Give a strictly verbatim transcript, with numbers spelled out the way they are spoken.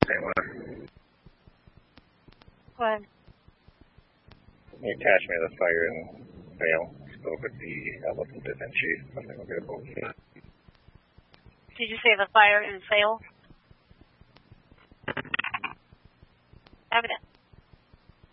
Saint Louis. Go ahead. You attach me to the fire and fail. Spoke with the elephant division chief. Something will get a hold of that. Did you say the fire and fail? Evidence.